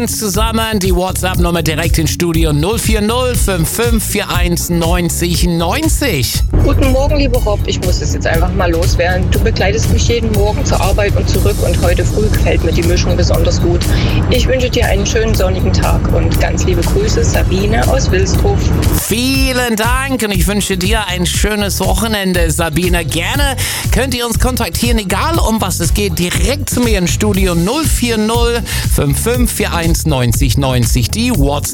Zusammen die WhatsApp-Nummer direkt ins Studio 040 5541 90 90. Guten Morgen, lieber Rob. Ich muss es jetzt einfach mal loswerden. Du begleitest mich jeden Morgen zur Arbeit und zurück und heute früh gefällt mir die Mischung besonders gut. Ich wünsche dir einen schönen sonnigen Tag und ganz liebe Grüße, Sabine aus Wilsdruf. Vielen Dank und ich wünsche dir ein schönes Wochenende, Sabine. Gerne könnt ihr uns kontaktieren, egal um was es geht, direkt zu mir ins Studio 040 5541 90 90. Die WhatsApp